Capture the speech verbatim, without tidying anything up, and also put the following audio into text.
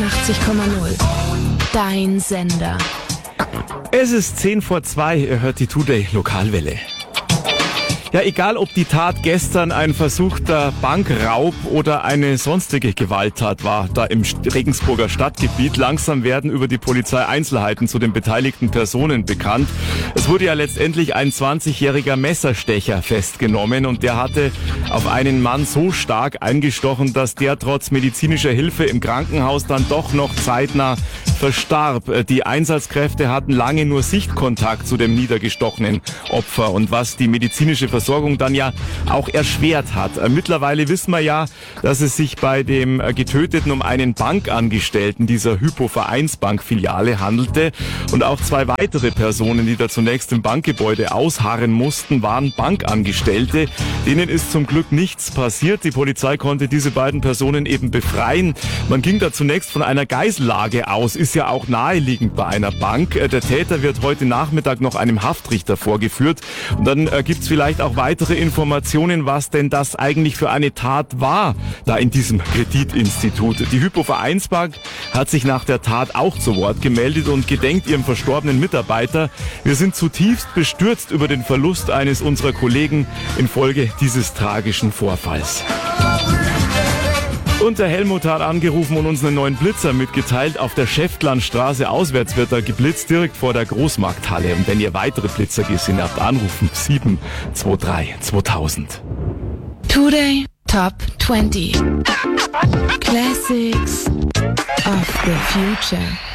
einundachtzig Komma null. Dein Sender. Es ist zehn vor zwei, ihr hört die Today Lokalwelle. Ja, egal ob die Tat gestern ein versuchter Bankraub oder eine sonstige Gewalttat war, da im Regensburger Stadtgebiet, langsam werden über die Polizei Einzelheiten zu den beteiligten Personen bekannt. Es wurde ja letztendlich ein zwanzigjähriger Messerstecher festgenommen und der hatte auf einen Mann so stark eingestochen, dass der trotz medizinischer Hilfe im Krankenhaus dann doch noch zeitnah verstarb. Die Einsatzkräfte hatten lange nur Sichtkontakt zu dem niedergestochenen Opfer und was die medizinische Versorgung dann ja auch erschwert hat. Mittlerweile wissen wir ja, dass es sich bei dem Getöteten um einen Bankangestellten dieser Hypo-Vereinsbank-Filiale handelte und auch zwei weitere Personen, die da zunächst im Bankgebäude ausharren mussten, waren Bankangestellte. Denen ist zum Glück nichts passiert. Die Polizei konnte diese beiden Personen eben befreien. Man ging da zunächst von einer Geisellage aus, ist ja auch naheliegend bei einer Bank. Der Täter wird heute Nachmittag noch einem Haftrichter vorgeführt und dann äh, gibt's vielleicht auch weitere Informationen, was denn das eigentlich für eine Tat war, da in diesem Kreditinstitut. Die Hypo-Vereinsbank hat sich nach der Tat auch zu Wort gemeldet und gedenkt ihrem verstorbenen Mitarbeiter. Wir sind zutiefst bestürzt über den Verlust eines unserer Kollegen infolge dieses tragischen Vorfalls. Und der Helmut hat angerufen und uns einen neuen Blitzer mitgeteilt. Auf der Schäftlandstraße auswärts wird er geblitzt, direkt vor der Großmarkthalle. Und wenn ihr weitere Blitzer gesehen habt, anrufen sieben zwei drei zweitausend. Today Top zwanzig. Classics of the Future.